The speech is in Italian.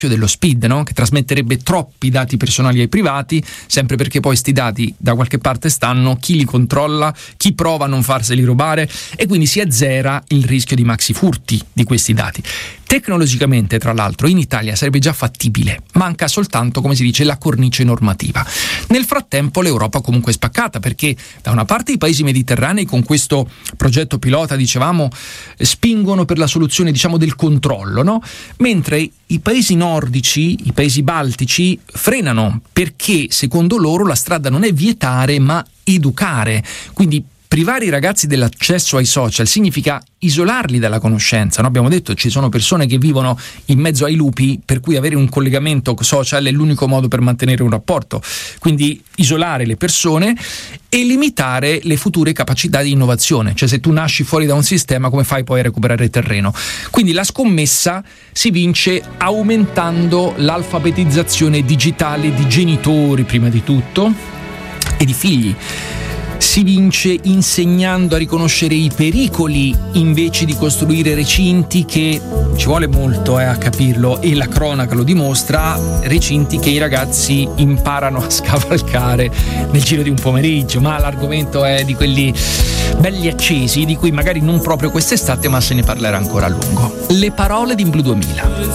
dello SPID, no? Che trasmetterebbe troppi dati personali ai privati, sempre perché poi sti dati da qualche parte stanno, chi li controlla, chi prova a non farseli rubare, e quindi si azzera il rischio di maxi furti di questi dati. Tecnologicamente, tra l'altro, in Italia sarebbe già fattibile, manca soltanto, come si dice, la cornice normativa. Nel frattempo l'Europa comunque è spaccata, perché da una parte i paesi mediterranei con questo progetto pilota, dicevamo, spingono per la soluzione, diciamo, del controllo, no? Mentre i paesi nordici, i paesi baltici frenano, perché secondo loro la strada non è vietare ma educare. Quindi privare i ragazzi dell'accesso ai social significa isolarli dalla conoscenza, no? Abbiamo detto ci sono persone che vivono in mezzo ai lupi, per cui avere un collegamento social è l'unico modo per mantenere un rapporto. Quindi isolare le persone e limitare le future capacità di innovazione. Cioè, se tu nasci fuori da un sistema, come fai poi a recuperare terreno? Quindi la scommessa si vince aumentando l'alfabetizzazione digitale di genitori, prima di tutto, e di figli. Si vince insegnando a riconoscere i pericoli invece di costruire recinti che, ci vuole molto a capirlo, e la cronaca lo dimostra, recinti che i ragazzi imparano a scavalcare nel giro di un pomeriggio. Ma l'argomento è di quelli belli accesi, di cui magari non proprio quest'estate, ma se ne parlerà ancora a lungo. Le parole di Blue 2000.